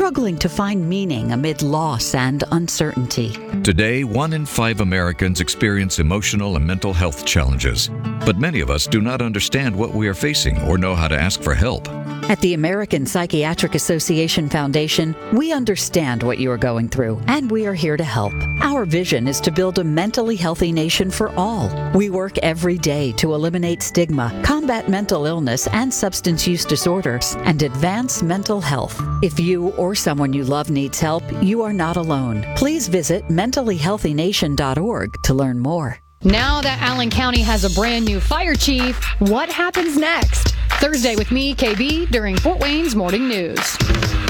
struggling to find meaning amid loss and uncertainty. Today, 1 in 5 Americans experience emotional and mental health challenges. But many of us do not understand what we are facing or know how to ask for help. At the American Psychiatric Association Foundation, we understand what you are going through, and we are here to help. Our vision is to build a mentally healthy nation for all. We work every day to eliminate stigma, combat mental illness and substance use disorders, and advance mental health. If you or someone you love needs help, you are not alone. Please visit mentallyhealthynation.org to learn more. Now that Allen County has a brand new fire chief, what happens next? Thursday with me, KB, during Fort Wayne's Morning News.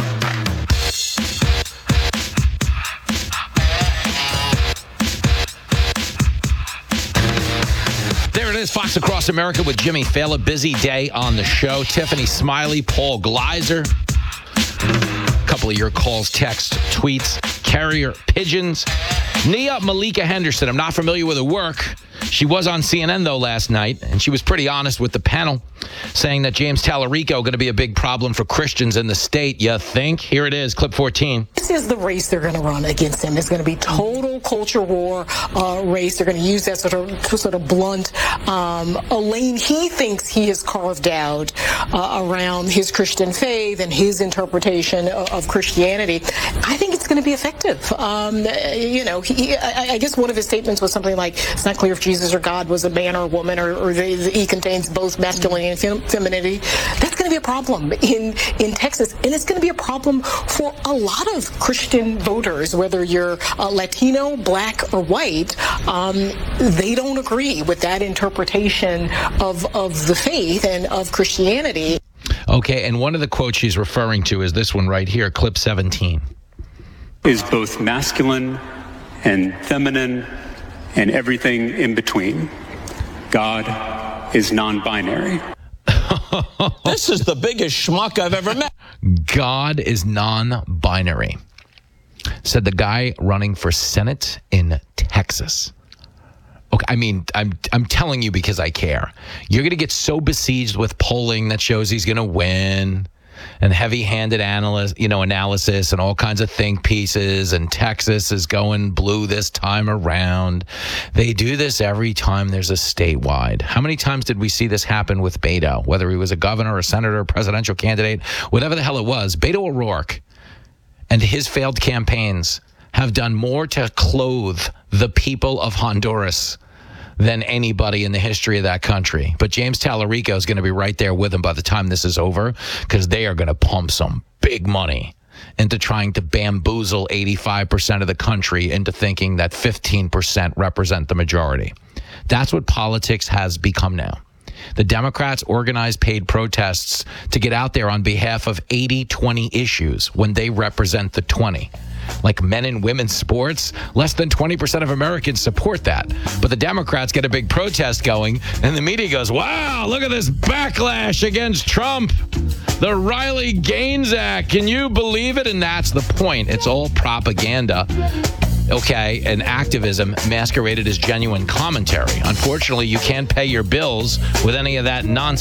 There it is, Fox Across America with Jimmy Fallon. Busy day on the show. Tiffany Smiley, Paul Gleiser. A couple of your calls, texts, tweets, carrier pigeons. Nia Malika Henderson. I'm not familiar with her work. She was on CNN, though, last night, and she was pretty honest with the panel, saying that James Tallarico going to be a big problem for Christians in the state. You think? Here it is, clip 14. This is the race they're going to run against him. It's going to be total culture war race. They're going to use that sort of blunt a lane he thinks he has carved out around his Christian faith and his interpretation of Christianity. I think it's going to be effective. I guess one of his statements was something like, it's not clear if Jesus or God was a man or a woman, or he contains both masculinity and femininity. That's going to be a problem in Texas, and it's going to be a problem for a lot of Christian voters, whether you're Latino, black, or white. They don't agree with that interpretation of the faith and of Christianity. Okay, and one of the quotes she's referring to is this one right here, clip 17. Is both masculine and feminine and everything in between. God is non-binary. This is the biggest schmuck I've ever met. God is non-binary, said the guy running for Senate in Texas. Okay, I mean, I'm telling you because I care. You're going to get so besieged with polling that shows he's going to win, and heavy-handed analysis and all kinds of think pieces, and Texas is going blue this time around. They do this every time there's a statewide. How many times did we see this happen with Beto, whether he was a governor, a senator, a presidential candidate, whatever the hell it was? Beto O'Rourke and his failed campaigns have done more to clothe the people of Honduras than anybody in the history of that country. But James Tallarico is going to be right there with him by the time this is over, because they are going to pump some big money into trying to bamboozle 85% of the country into thinking that 15% represent the majority. That's what politics has become now. The Democrats organize paid protests to get out there on behalf of 80-20 issues when they represent the 20. Like men and women's sports, less than 20% of Americans support that. But the Democrats get a big protest going, and the media goes, wow, look at this backlash against Trump. The Riley Gaines Act. Can you believe it? And that's the point. It's all propaganda. Okay, and activism masqueraded as genuine commentary. Unfortunately, you can't pay your bills with any of that nonsense.